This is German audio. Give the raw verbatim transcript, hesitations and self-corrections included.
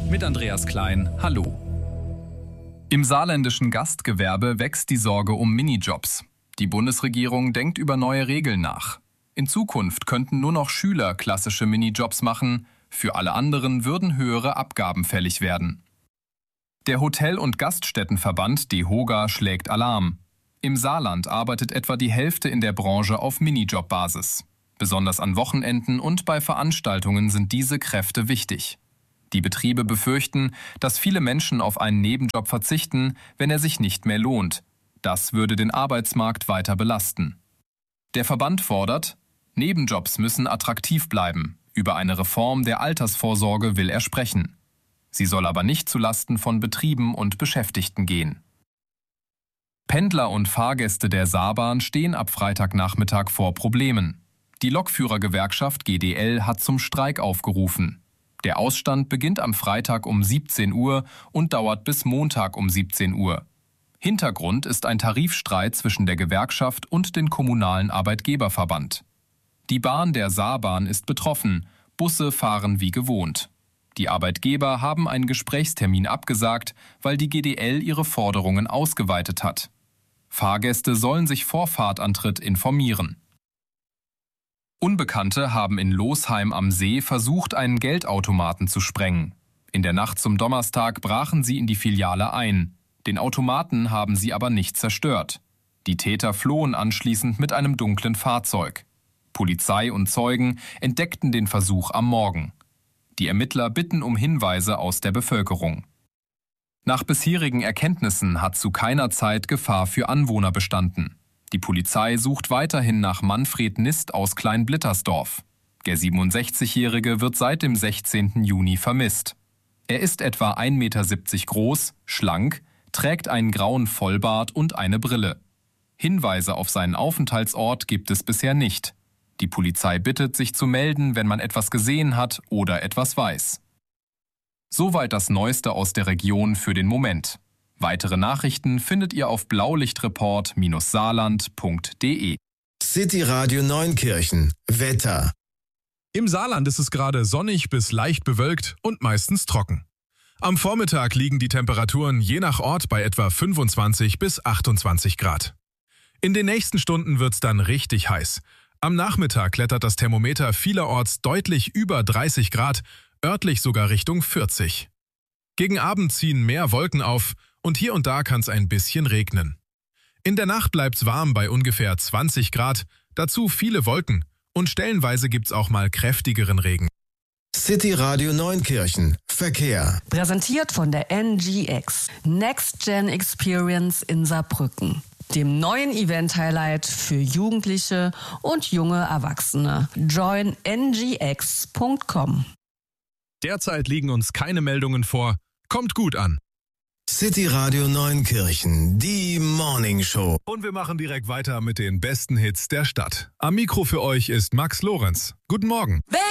mit Andreas Klein. Hallo. Im saarländischen Gastgewerbe wächst die Sorge um Minijobs. Die Bundesregierung denkt über neue Regeln nach. In Zukunft könnten nur noch Schüler klassische Minijobs machen, für alle anderen würden höhere Abgaben fällig werden. Der Hotel- und Gaststättenverband DEHOGA schlägt Alarm. Im Saarland arbeitet etwa die Hälfte in der Branche auf Minijob-Basis. Besonders an Wochenenden und bei Veranstaltungen sind diese Kräfte wichtig. Die Betriebe befürchten, dass viele Menschen auf einen Nebenjob verzichten, wenn er sich nicht mehr lohnt. Das würde den Arbeitsmarkt weiter belasten. Der Verband fordert, Nebenjobs müssen attraktiv bleiben. Über eine Reform der Altersvorsorge will er sprechen. Sie soll aber nicht zulasten von Betrieben und Beschäftigten gehen. Pendler und Fahrgäste der Saarbahn stehen ab Freitagnachmittag vor Problemen. Die Lokführergewerkschaft G D L hat zum Streik aufgerufen. Der Ausstand beginnt am Freitag um siebzehn Uhr und dauert bis Montag um siebzehn Uhr. Hintergrund ist ein Tarifstreit zwischen der Gewerkschaft und dem kommunalen Arbeitgeberverband. Die Bahn der Saarbahn ist betroffen, Busse fahren wie gewohnt. Die Arbeitgeber haben einen Gesprächstermin abgesagt, weil die G D L ihre Forderungen ausgeweitet hat. Fahrgäste sollen sich vor Fahrtantritt informieren. Unbekannte haben in Losheim am See versucht, einen Geldautomaten zu sprengen. In der Nacht zum Donnerstag brachen sie in die Filiale ein. Den Automaten haben sie aber nicht zerstört. Die Täter flohen anschließend mit einem dunklen Fahrzeug. Polizei und Zeugen entdeckten den Versuch am Morgen. Die Ermittler bitten um Hinweise aus der Bevölkerung. Nach bisherigen Erkenntnissen hat zu keiner Zeit Gefahr für Anwohner bestanden. Die Polizei sucht weiterhin nach Manfred Nist aus Kleinblittersdorf. Der siebenundsechzigjährige wird seit dem sechzehnten Juni vermisst. Er ist etwa ein Meter siebzig groß, schlank, trägt einen grauen Vollbart und eine Brille. Hinweise auf seinen Aufenthaltsort gibt es bisher nicht. Die Polizei bittet, sich zu melden, wenn man etwas gesehen hat oder etwas weiß. Soweit das Neueste aus der Region für den Moment. Weitere Nachrichten findet ihr auf blaulichtreport Bindestrich saarland Punkt de. City Radio Neunkirchen. Wetter. Im Saarland ist es gerade sonnig bis leicht bewölkt und meistens trocken. Am Vormittag liegen die Temperaturen je nach Ort bei etwa fünfundzwanzig bis achtundzwanzig Grad. In den nächsten Stunden wird's dann richtig heiß. Am Nachmittag klettert das Thermometer vielerorts deutlich über dreißig Grad, örtlich sogar Richtung vierzig. Gegen Abend ziehen mehr Wolken auf und hier und da kann es ein bisschen regnen. In der Nacht bleibt's warm bei ungefähr zwanzig Grad, dazu viele Wolken und stellenweise gibt's auch mal kräftigeren Regen. City Radio Neunkirchen. Verkehr. Präsentiert von der N G X. Next Gen Experience in Saarbrücken. Dem neuen Event-Highlight für Jugendliche und junge Erwachsene. join n g x punkt com. Derzeit liegen uns keine Meldungen vor. Kommt gut an. City Radio Neunkirchen, die Morning Show. Und wir machen direkt weiter mit den besten Hits der Stadt. Am Mikro für euch ist Max Lorenz. Guten Morgen.